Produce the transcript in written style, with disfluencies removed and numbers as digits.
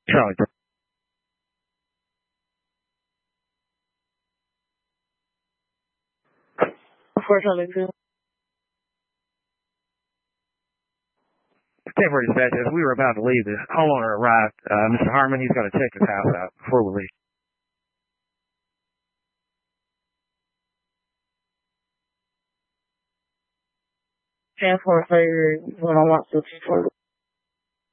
Charlie. For Charlie 2. Temporary dispatch, as we were about to leave, the homeowner arrived. Mr. Harmon, he's got to check his house out before we leave. And for what I want to for